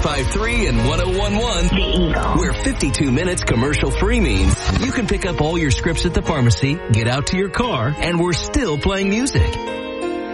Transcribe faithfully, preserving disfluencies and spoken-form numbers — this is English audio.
five three and one oh one one. The Eagle. Where fifty-two minutes commercial free means you can pick up all your scripts at the pharmacy, get out to your car, and we're still playing music.